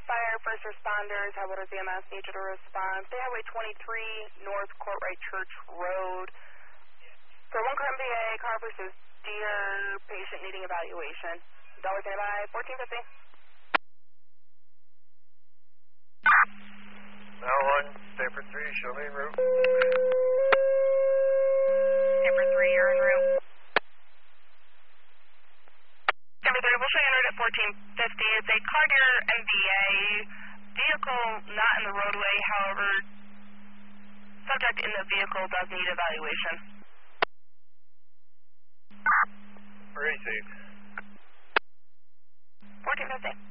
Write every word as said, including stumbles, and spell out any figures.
fire, first responders, Highwater Z M S need you to respond. State Highway twenty-three, North Courtright Church Road. For one current V A, car versus deer, patient needing evaluation. Dollar standby, fourteen fifty. Now one, Stanford three, show me en route. Stanford three, you're en route. Stanford three, we'll show you en route at fourteen fifty. It's a car deer M V A. Vehicle not in the roadway, however, subject in the vehicle does need evaluation. Received. fourteen fifty.